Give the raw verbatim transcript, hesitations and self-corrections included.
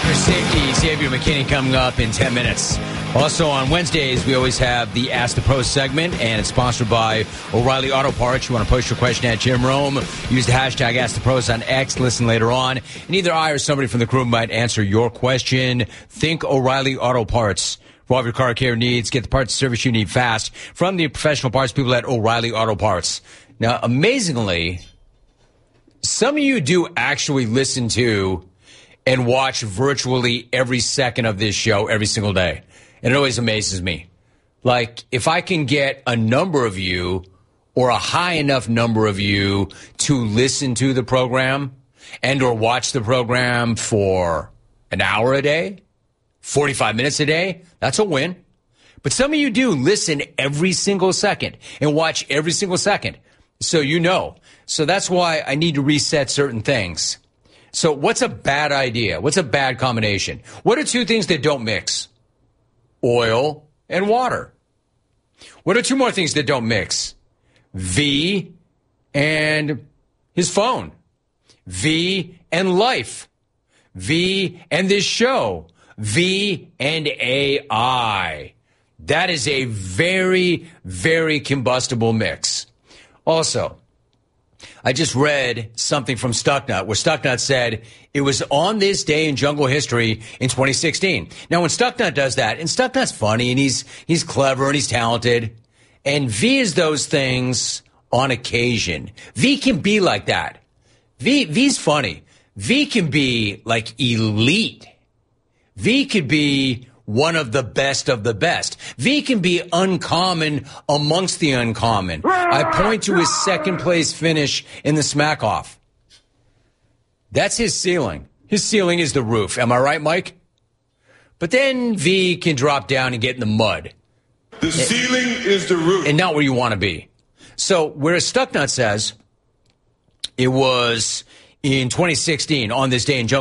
After safety, Xavier McKinney coming up in ten minutes. Also on Wednesdays, we always have the Ask the Pro segment, and it's sponsored by O'Reilly Auto Parts. You want to post your question at Jim Rome, use the hashtag Ask the Pros on X, listen later on, and either I or somebody from the crew might answer your question. Think O'Reilly Auto Parts. For all of your car care needs, get the parts service you need fast from the professional parts people at O'Reilly Auto Parts. Now, amazingly, some of you do actually listen to and watch virtually every second of this show every single day. And it always amazes me. Like, if I can get a number of you or a high enough number of you to listen to the program and or watch the program for an hour a day, forty-five minutes a day, that's a win. But some of you do listen every single second and watch every single second. So you know. So that's why I need to reset certain things. So what's a bad idea? What's a bad combination? What are two things that don't mix? Oil and water. What are two more things that don't mix? V and his phone. V and life. V and this show. V and A I. That is a very, very combustible mix. Also, I just read something from Stucknut where Stucknut said it was on this day in jungle history in twenty sixteen. Now, when Stucknut does that, and Stucknut's funny and he's he's clever and he's talented, and V is those things on occasion. V can be like that. V V's funny. V can be like elite. V could be one of the best of the best. V can be uncommon amongst the uncommon. I point to his second place finish in the Smack Off. That's his ceiling. His ceiling is the roof. Am I right, Mike? But then V can drop down and get in the mud. The ceiling is the roof. And not where you want to be. So whereas Stucknut says it was in twenty sixteen on this day in jungle